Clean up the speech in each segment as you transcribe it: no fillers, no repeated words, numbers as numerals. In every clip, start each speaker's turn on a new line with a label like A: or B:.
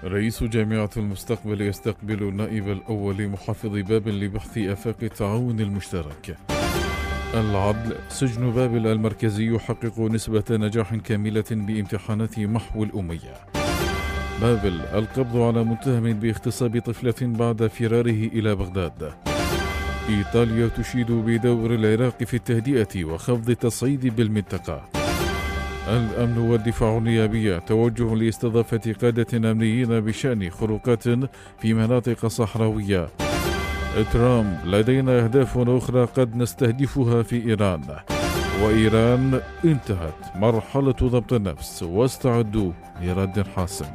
A: رئيس جامعة المستقبل يستقبل النائب الأول محافظ بابل لبحث آفاق التعاون المشترك. العدل: سجن بابل المركزي يحقق نسبة نجاح كاملة بامتحانات محو الأمية. بابل: القبض على متهم باغتصاب طفلة بعد فراره إلى بغداد. إيطاليا تشيد بدور العراق في التهدئة وخفض التصعيد بالمنطقة. الأمن والدفاع النيابية: توجه لاستضافة قادة أمنيين بشأن خروقات في مناطق صحراوية. ترامب: لدينا أهداف أخرى قد نستهدفها في إيران. وإيران: انتهت مرحلة ضبط النفس واستعدوا لرد حاسم.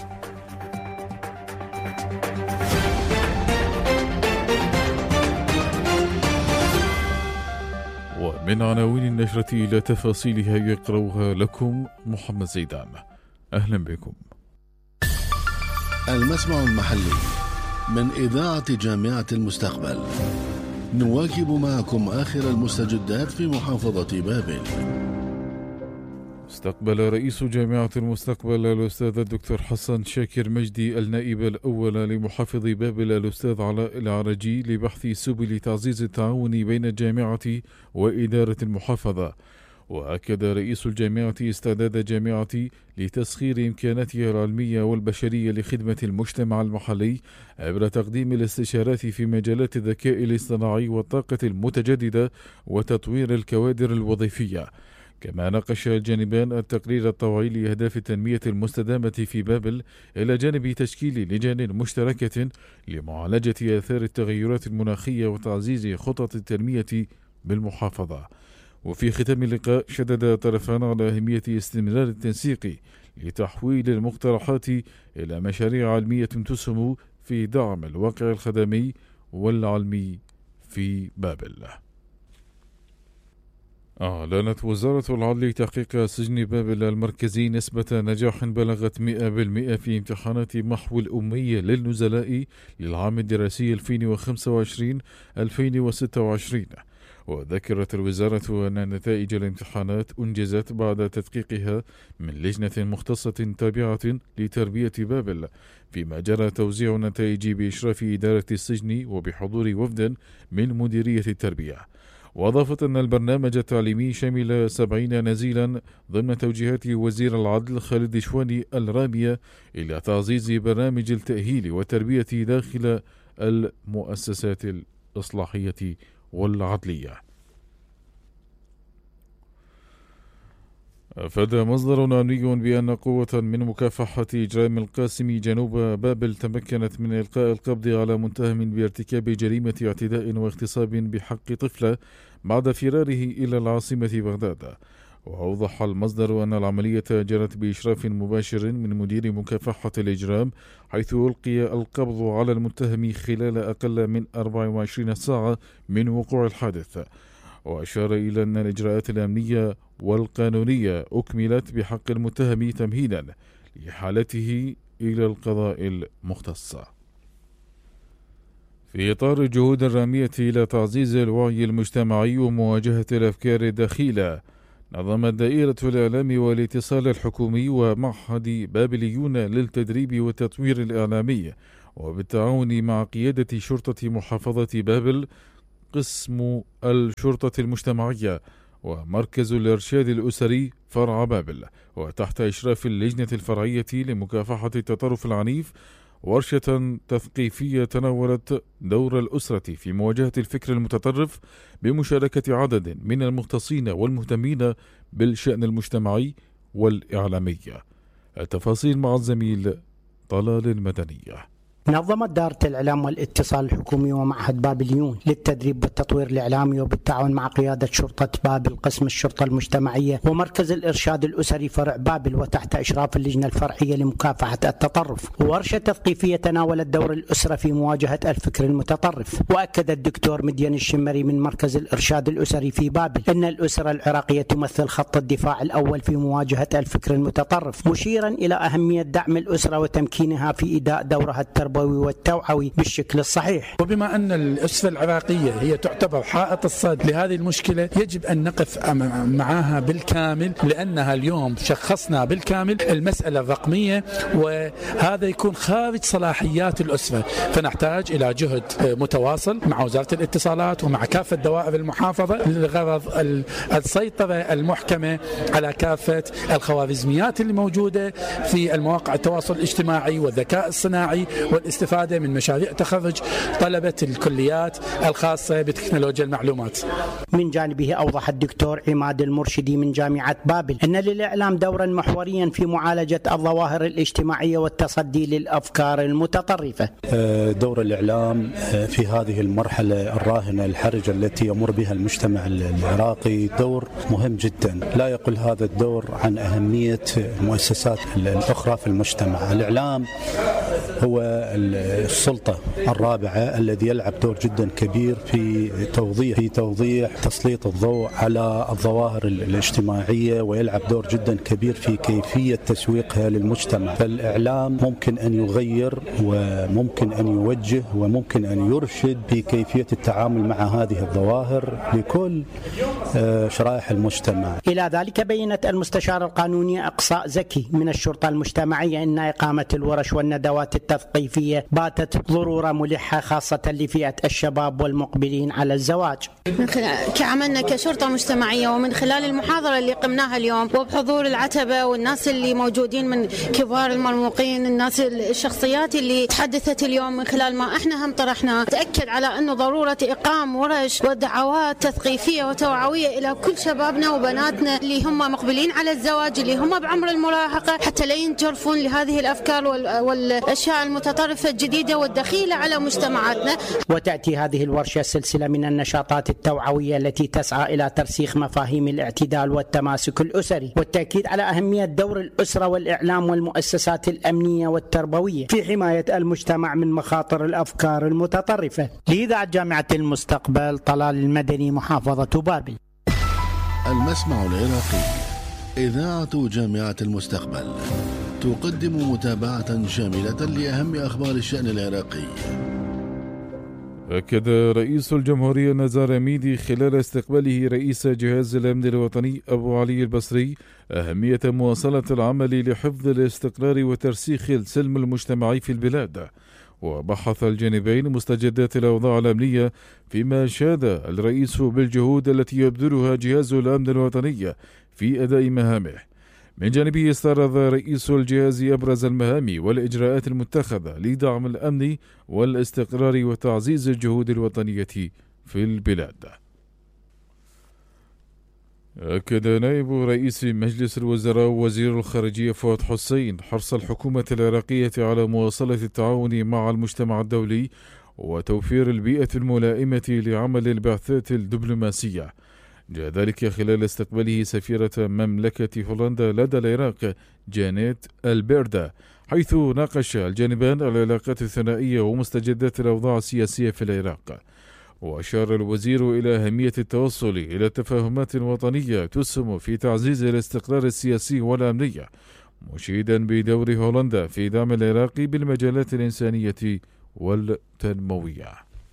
A: ومن عناوين النشرة إلى تفاصيلها يقرأها لكم محمد زيدان. أهلا بكم.
B: المسمع المحلي من إذاعة جامعة المستقبل، نواكب معكم آخر المستجدات في محافظة بابل.
A: استقبل رئيس جامعة المستقبل الأستاذ الدكتور حسن شاكر مجدي النائب الأول لمحافظ بابل الأستاذ علاء العرجي لبحث سبل تعزيز التعاون بين الجامعة وإدارة المحافظة. وأكد رئيس الجامعة استعداد الجامعة لتسخير إمكاناتها العلمية والبشرية لخدمة المجتمع المحلي عبر تقديم الاستشارات في مجالات الذكاء الاصطناعي والطاقة المتجددة وتطوير الكوادر الوظيفية. كما ناقش الجانبان التقرير الطوعي لأهداف التنمية المستدامة في بابل إلى جانب تشكيل لجان مشتركة لمعالجة آثار التغيرات المناخية وتعزيز خطط التنمية بالمحافظة. وفي ختام اللقاء شدد الطرفان على أهمية استمرار التنسيق لتحويل المقترحات إلى مشاريع علمية تسهم في دعم الواقع الخدمي والعلمي في بابل. أعلنت وزارة العدل تحقيق سجن بابل المركزي نسبة نجاح بلغت 100% في امتحانات محو الأمية للنزلاء للعام الدراسي 2025-2026. وذكرت الوزارة أن نتائج الامتحانات أنجزت بعد تدقيقها من لجنة مختصة تابعة لتربية بابل، فيما جرى توزيع النتائج بإشراف إدارة السجن وبحضور وفد من مديرية التربية. وأضافت أن البرنامج التعليمي شمل 70 نزيلا ضمن توجيهات وزير العدل خالد شواني الرامية إلى تعزيز برامج التأهيل والتربية داخل المؤسسات الإصلاحية والعدلية. أفاد مصدر أمني بأن قوة من مكافحة إجرام القاسم جنوب بابل تمكنت من إلقاء القبض على متهم بارتكاب جريمة اعتداء واغتصاب بحق طفلة بعد فراره إلى العاصمة بغداد. وأوضح المصدر أن العملية جرت بإشراف مباشر من مدير مكافحة الإجرام، حيث ألقي القبض على المتهم خلال أقل من 24 ساعة من وقوع الحادث. وأشار إلى أن الإجراءات الأمنية والقانونية أكملت بحق المتهم تمهيدا لحالته إلى القضاء المختص. في إطار الجهود الرامية إلى تعزيز الوعي المجتمعي ومواجهة الأفكار الدخيلة، نظمت دائرة الإعلام والاتصال الحكومي ومعهد بابليون للتدريب والتطوير الإعلامي وبالتعاون مع قيادة شرطة محافظة بابل قسم الشرطة المجتمعية ومركز الإرشاد الأسري فرع بابل، وتحت إشراف اللجنة الفرعية لمكافحة التطرف العنيف، ورشة تثقيفية تناولت دور الأسرة في مواجهة الفكر المتطرف بمشاركة عدد من المختصين والمهتمين بالشأن المجتمعي والإعلامي. التفاصيل مع الزميل طلال المدنية.
C: نظمت دائرة الإعلام والاتصال الحكومي ومعهد بابليون للتدريب والتطوير الإعلامي وبالتعاون مع قيادة شرطة بابل قسم الشرطة المجتمعية ومركز الإرشاد الأسري فرع بابل وتحت إشراف اللجنة الفرعية لمكافحة التطرف ورشة تثقيفية تناولت دور الأسرة في مواجهة الفكر المتطرف. وأكد الدكتور مديان الشمري من مركز الإرشاد الأسري في بابل أن الأسرة العراقية تمثل خط الدفاع الأول في مواجهة الفكر المتطرف، مشيرا إلى أهمية دعم الأسرة وتمكينها في إداء دورها التربوي والتربوي والتوعوي بالشكل الصحيح.
D: وبما أن الأسرة العراقية هي تعتبر حائط الصد لهذه المشكلة، يجب أن نقف معها بالكامل، لأنها اليوم شخصنا بالكامل المسألة الرقمية، وهذا يكون خارج صلاحيات الأسرة، فنحتاج إلى جهد متواصل مع وزارة الاتصالات ومع كافة دوائر المحافظة لغرض السيطرة المحكمة على كافة الخوارزميات اللي موجودة في المواقع التواصل الاجتماعي والذكاء الصناعي، والاستفادة من مشاريع تخرج طلبة الكليات الخاصة بتكنولوجيا المعلومات.
C: من جانبه أوضح الدكتور عماد المرشدي من جامعة بابل أن للإعلام دورا محوريا في معالجة الظواهر الاجتماعية والتصدي للأفكار المتطرفة.
E: دور الإعلام في هذه المرحلة الراهنة الحرجة التي يمر بها المجتمع العراقي دور مهم جدا، لا يقل هذا الدور عن أهمية المؤسسات الأخرى في المجتمع. الإعلام هو السلطة الرابعة الذي يلعب دور جدا كبير في توضيح تسليط الضوء على الظواهر الاجتماعية، ويلعب دور جدا كبير في كيفية تسويقها للمجتمع. فالإعلام ممكن أن يغير وممكن أن يوجه وممكن أن يرشد بكيفية التعامل مع هذه الظواهر لكل شرائح المجتمع.
C: إلى ذلك بينت المستشار القانوني أقصاء زكي من الشرطة المجتمعية أن إقامة الورش والندوات التثقيفية باتت ضرورة ملحة خاصة لفئة الشباب والمقبلين على الزواج.
F: من خلال كعملنا كشرطة مجتمعية ومن خلال المحاضرة اللي قمناها اليوم وبحضور العتبة والناس اللي موجودين من كبار المرموقين، الناس الشخصيات اللي تحدثت اليوم، من خلال ما احنا هم طرحنا تأكد على أنه ضرورة إقام ورش ودعوات تثقيفية وتوعوية إلى كل شبابنا وبناتنا اللي هم مقبلين على الزواج، اللي هم بعمر المراهقة، حتى لا ينجرفون لهذه الأفكار والأشياء المتطرفة الجديدة والدخيلة على مجتمعاتنا.
C: وتأتي هذه الورشة سلسلة من النشاطات التوعوية التي تسعى إلى ترسيخ مفاهيم الاعتدال والتماسك الأسري، والتأكيد على أهمية دور الأسرة والإعلام والمؤسسات الأمنية والتربوية في حماية المجتمع من مخاطر الأفكار المتطرفة. لإذاعة جامعة المستقبل، طلال المدني، محافظة بابل.
B: المسمع العراقي، إذاعة جامعة المستقبل، تقدم متابعة شاملة لأهم أخبار الشأن العراقي.
A: أكد رئيس الجمهورية نزار ميدي خلال استقباله رئيس جهاز الأمن الوطني أبو علي البصري أهمية مواصلة العمل لحفظ الاستقرار وترسيخ السلم المجتمعي في البلاد، وبحث الجانبين مستجدات الأوضاع الأمنية، فيما شاد الرئيس بالجهود التي يبذلها جهاز الأمن الوطني في أداء مهامه. من جانبه استعرض رئيس الجهاز أبرز المهام والإجراءات المتخذة لدعم الأمن والاستقرار وتعزيز الجهود الوطنية في البلاد. أكد نائب رئيس مجلس الوزراء وزير الخارجية فؤاد حسين حرص الحكومة العراقية على مواصلة التعاون مع المجتمع الدولي وتوفير البيئة الملائمة لعمل البعثات الدبلوماسية. جاء ذلك خلال استقباله سفيرة مملكة هولندا لدى العراق جانيت البيردا، حيث ناقش الجانبان العلاقات الثنائية ومستجدات الأوضاع السياسية في العراق. وأشار الوزير إلى أهمية التوصل إلى تفاهمات وطنية تسهم في تعزيز الاستقرار السياسي والأمني، مشيدا بدور هولندا في دعم العراق بالمجالات الإنسانية والتنموية.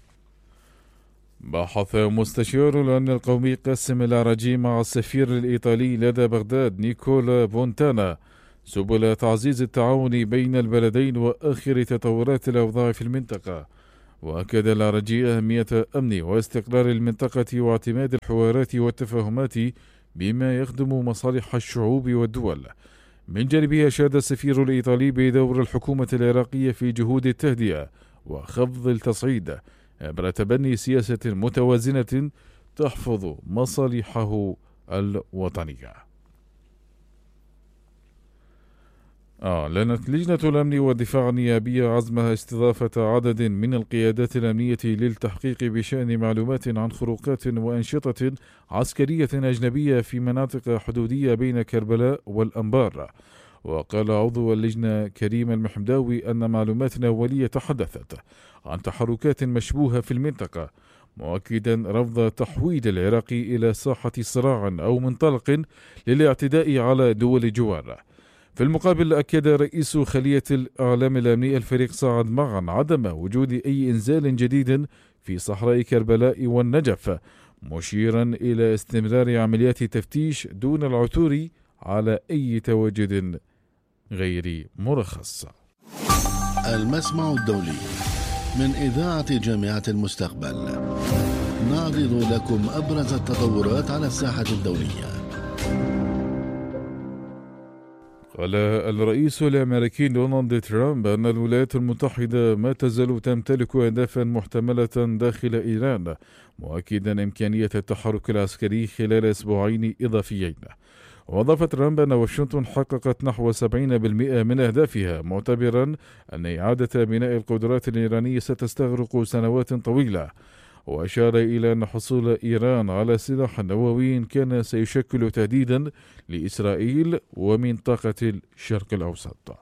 A: بحث مستشار الأمن القومي قاسم العراجي مع السفير الإيطالي لدى بغداد نيكولا فونتانا سبل تعزيز التعاون بين البلدين وآخر تطورات الأوضاع في المنطقة. وأكد العراجي أهمية أمن واستقرار المنطقة واعتماد الحوارات والتفاهمات بما يخدم مصالح الشعوب والدول. من جانبه أشاد السفير الإيطالي بدور الحكومة العراقية في جهود التهدئة وخفض التصعيد عبر تبني سياسة متوازنة تحفظ مصالحه الوطنية. أعلنت لجنة الأمن والدفاع النيابية عزمها استضافة عدد من القيادات الأمنية للتحقيق بشأن معلومات عن خروقات وأنشطة عسكرية أجنبية في مناطق حدودية بين كربلاء والأنبار. وقال عضو اللجنة كريم المحمداوي أن معلومات أولية تحدثت عن تحركات مشبوهة في المنطقة، مؤكدا رفض تحويل العراق إلى ساحة صراع أو منطلق للاعتداء على دول الجوار. في المقابل أكد رئيس خلية الإعلام الأمني الفريق سعد معا عدم وجود أي إنزال جديد في صحراء كربلاء والنجف، مشيرا إلى استمرار عمليات تفتيش دون العثور على أي تواجد غير مرخص.
B: المسمع الدولي من إذاعة جامعة المستقبل، نعرض لكم أبرز التطورات على الساحة الدولية.
A: قال الرئيس الأمريكي دونالد ترامب أن الولايات المتحدة ما تزال تمتلك أهدافا محتملة داخل إيران، مؤكدا إمكانية التحرك العسكري خلال أسبوعين إضافيين. وأضاف ترامب أن واشنطن حققت نحو 70% من أهدافها، معتبرا أن إعادة بناء القدرات الإيرانية ستستغرق سنوات طويلة. وأشار إلى أن حصول إيران على سلاح نووي كان سيشكل تهديدا لإسرائيل ومنطقة الشرق الأوسط.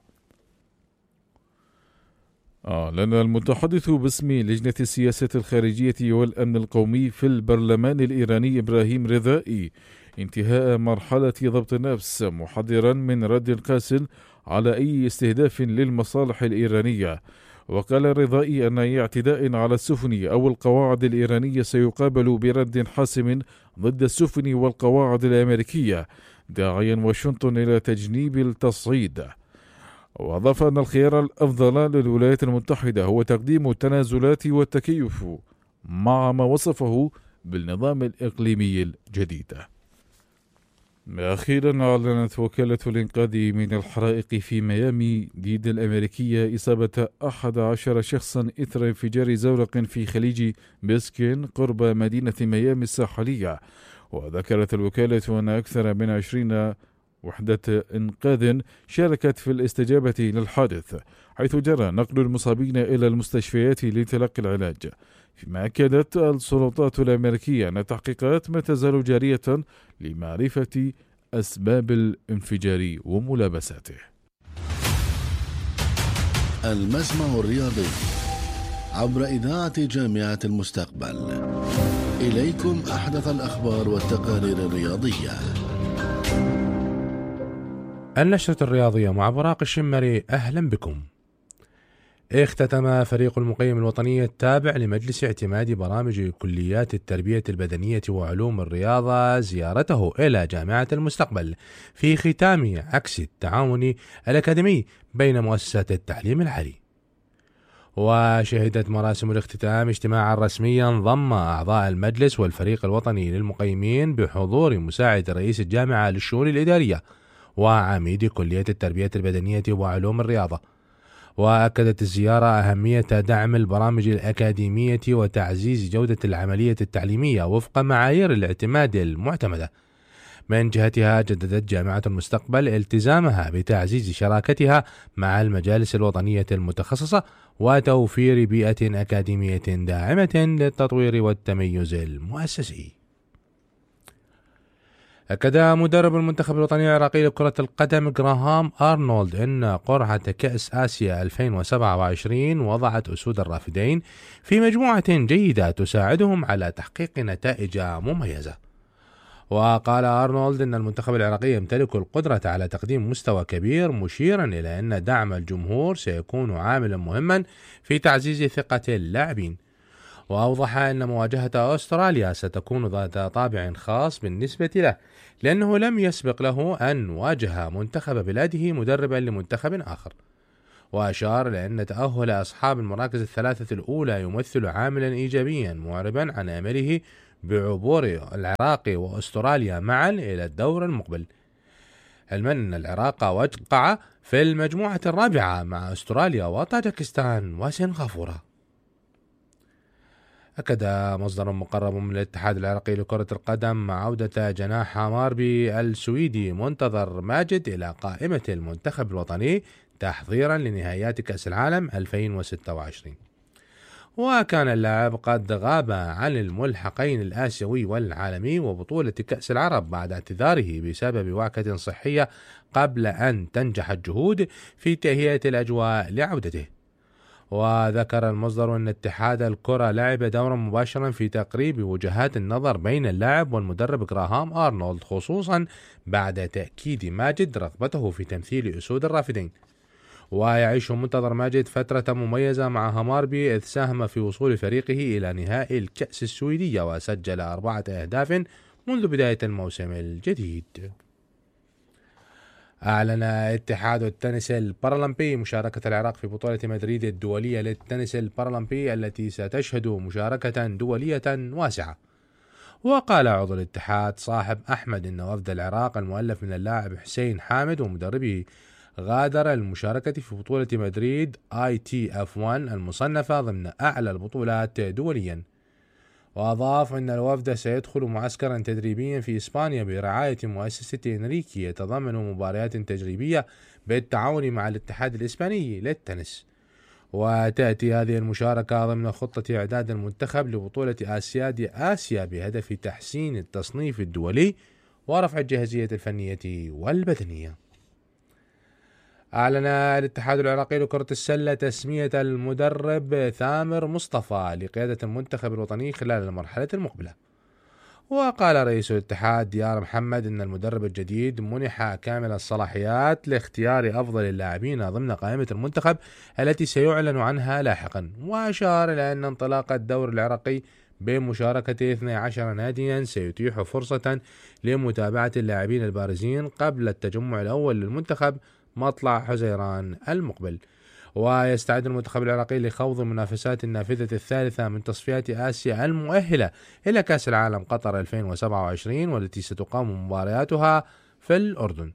A: أعلن المتحدث باسم لجنة السياسة الخارجية والأمن القومي في البرلمان الإيراني إبراهيم رضائي انتهاء مرحلة ضبط النفس، محذرا من رد قاس على أي استهداف للمصالح الإيرانية. وقال رضائي أن أي اعتداء على السفن أو القواعد الإيرانية سيقابل برد حاسم ضد السفن والقواعد الأمريكية، داعيا واشنطن إلى تجنيب التصعيد. وأضاف أن الخيار الأفضل للولايات المتحدة هو تقديم التنازلات والتكيف مع ما وصفه بالنظام الإقليمي الجديد. أخيرا أعلنت وكالة الإنقاذ من الحرائق في ميامي ديد الأمريكية إصابة 11 شخصا إثر انفجار زورق في خليج بيسكين قرب مدينة ميامي الساحلية. وذكرت الوكالة أن أكثر من 20 وحدة إنقاذ شاركت في الاستجابة للحادث، حيث جرى نقل المصابين إلى المستشفيات لتلقي العلاج. فيما أكدت السلطات الأمريكية أن التحقيقات ما تزال جارية لمعرفة أسباب الانفجار وملابساته.
B: المسمع الرياضي عبر إذاعة جامعة المستقبل، إليكم أحدث الأخبار والتقارير الرياضية.
G: النشرة الرياضية مع براق الشمري، أهلا بكم. اختتم فريق المقيم الوطني التابع لمجلس اعتماد برامج كليات التربية البدنية وعلوم الرياضة زيارته إلى جامعة المستقبل في ختام عكس التعاون الأكاديمي بين مؤسسات التعليم العالي. وشهدت مراسم الاختتام اجتماعا رسميا ضم أعضاء المجلس والفريق الوطني للمقيمين بحضور مساعد رئيس الجامعة للشؤون الإدارية وعميد كلية التربية البدنية وعلوم الرياضة. وأكدت الزيارة أهمية دعم البرامج الأكاديمية وتعزيز جودة العملية التعليمية وفق معايير الاعتماد المعتمدة. من جهتها جددت جامعة المستقبل التزامها بتعزيز شراكتها مع المجالس الوطنية المتخصصة وتوفير بيئة أكاديمية داعمة للتطوير والتميز المؤسسي. أكد مدرب المنتخب الوطني العراقي لكرة القدم غراهام أرنولد أن قرعة كأس آسيا 2027 وضعت أسود الرافدين في مجموعة جيدة تساعدهم على تحقيق نتائج مميزة. وقال أرنولد أن المنتخب العراقي يمتلك القدرة على تقديم مستوى كبير، مشيرا إلى أن دعم الجمهور سيكون عاملا مهما في تعزيز ثقة اللاعبين. وأوضح أن مواجهة أستراليا ستكون ذات طابع خاص بالنسبة له، لأنه لم يسبق له أن واجه منتخب بلاده مدربا لمنتخب آخر. وأشار لأن تأهل أصحاب المراكز الثلاثة الأولى يمثل عاملا إيجابيا، معربا عن أمله بعبور العراق وأستراليا معا إلى الدور المقبل، علما أن العراق وقع في المجموعة الرابعة مع أستراليا وطاجكستان وسنغافورة. أكد مصدر مقرب من الاتحاد العراقي لكرة القدم مع عودة جناح ماربي السويدي منتظر ماجد إلى قائمة المنتخب الوطني تحضيرا لنهائيات كأس العالم 2026. وكان اللاعب قد غاب عن الملحقين الآسيوي والعالمي وبطولة كأس العرب بعد اعتذاره بسبب وعكة صحية قبل أن تنجح الجهود في تهيئة الأجواء لعودته. وذكر المصدر أن اتحاد الكرة لعب دورا مباشرا في تقريب وجهات النظر بين اللاعب والمدرب غراهام أرنولد، خصوصا بعد تأكيد ماجد رغبته في تمثيل أسود الرافدين. ويعيش منتظر ماجد فترة مميزة مع هاماربي، إذ ساهم في وصول فريقه إلى نهائي الكأس السويدية وسجل 4 أهداف منذ بداية الموسم الجديد. أعلن اتحاد التنس البارالمبي مشاركة العراق في بطولة مدريد الدولية للتنس البارالمبي التي ستشهد مشاركة دولية واسعة. وقال عضو الاتحاد صاحب أحمد إن وفد العراق المؤلف من اللاعب حسين حامد ومدربه غادر المشاركة في بطولة مدريد ITF1 المصنفة ضمن أعلى البطولات دوليا. وأضاف أن الوفد سيدخل معسكرا تدريبيا في إسبانيا برعاية مؤسسة إنريكي يتضمن مباريات تجريبية بالتعاون مع الاتحاد الإسباني للتنس. وتأتي هذه المشاركة ضمن خطة إعداد المنتخب لبطولة آسيا بهدف تحسين التصنيف الدولي ورفع الجاهزية الفنية والبدنية. أعلن الاتحاد العراقي لكرة السلة تسمية المدرب ثامر مصطفى لقيادة المنتخب الوطني خلال المرحلة المقبلة. وقال رئيس الاتحاد ديار محمد أن المدرب الجديد منح كامل الصلاحيات لاختيار أفضل اللاعبين ضمن قائمة المنتخب التي سيعلن عنها لاحقا. وأشار إلى أن انطلاق الدور العراقي بمشاركة 12 ناديا سيتيح فرصة لمتابعة اللاعبين البارزين قبل التجمع الأول للمنتخب مطلع حزيران المقبل. ويستعد المنتخب العراقي لخوض المنافسات النافذة الثالثة من تصفيات آسيا المؤهلة إلى كأس العالم قطر 2027 والتي ستقام مبارياتها في الأردن.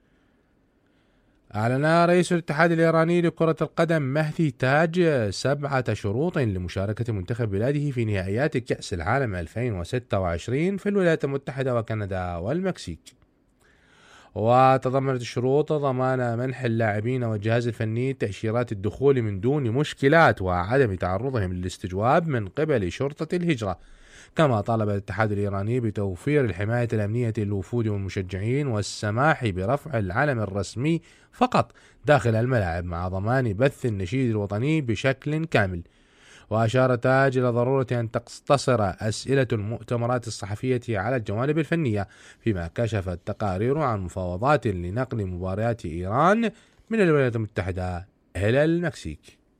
G: أعلن رئيس الاتحاد الإيراني لكرة القدم مهدي تاج 7 شروط لمشاركة منتخب بلاده في نهائيات كأس العالم 2026 في الولايات المتحدة وكندا والمكسيك. وتضمنت الشروط ضمان منح اللاعبين والجهاز الفني تأشيرات الدخول من دون مشكلات وعدم تعرضهم للاستجواب من قبل شرطة الهجرة. كما طالب الاتحاد الإيراني بتوفير الحماية الأمنية للوفود والمشجعين والسماح برفع العلم الرسمي فقط داخل الملاعب مع ضمان بث النشيد الوطني بشكل كامل. وأشار تاج إلى ضرورة أن تقتصر أسئلة المؤتمرات الصحفية على الجوانب الفنية، فيما كشفت تقارير عن مفاوضات لنقل مباريات إيران من الولايات المتحدة إلى المكسيك.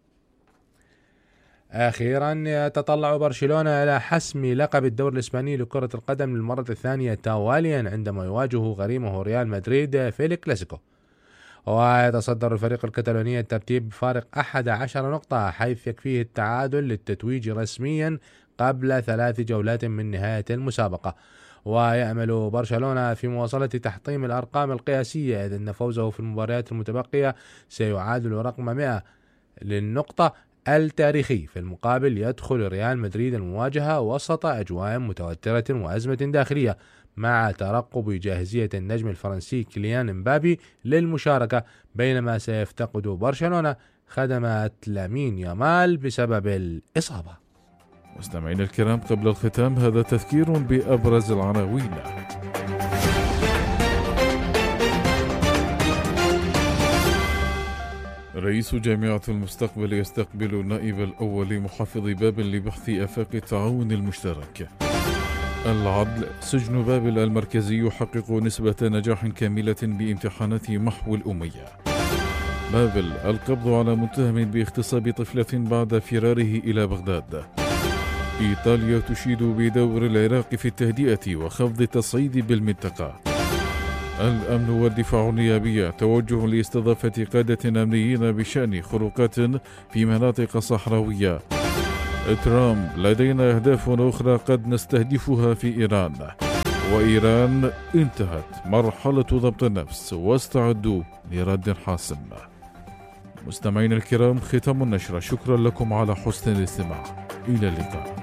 G: أخيرا يتطلع برشلونة إلى حسم لقب الدوري الإسباني لكرة القدم للمرة الثانية تواليا عندما يواجه غريمه ريال مدريد في الكلاسيكو. ويتصدر الفريق الكتالوني الترتيب بفارق 11 نقطة، حيث يكفيه التعادل للتتويج رسميا قبل 3 جولات من نهاية المسابقة. ويأمل برشلونة في مواصلة تحطيم الأرقام القياسية، إذ أن فوزه في المباريات المتبقية سيعادل رقم 100 للنقطة التاريخي. في المقابل يدخل ريال مدريد المواجهة وسط أجواء متوترة وأزمة داخلية، مع ترقب جاهزية النجم الفرنسي كيليان امبابي للمشاركة، بينما سيفتقد برشلونة خدمات لامين يامال بسبب الإصابة.
A: مستمعينا الكرام، قبل الختام هذا تذكير بأبرز العناوين. رئيس جامعة المستقبل يستقبل النائب الأول لمحافظ بابل لبحث آفاق التعاون المشترك. العدل: سجن بابل المركزي يحقق نسبة نجاح كاملة بامتحانات محو الأمية. بابل: القبض على متهم باغتصاب طفلة بعد فراره إلى بغداد. إيطاليا تشيد بدور العراق في التهدئة وخفض التصعيد بالمنطقة. الأمن والدفاع النيابية: توجه لاستضافة قادة أمنيين بشأن خروقات في مناطق صحراوية. ترامب: لدينا أهداف أخرى قد نستهدفها في إيران. وإيران: انتهت مرحلة ضبط النفس واستعدوا لرد حاسم. مستمعين الكرام، ختام النشرة. شكرا لكم على حسن الاستماع. إلى اللقاء.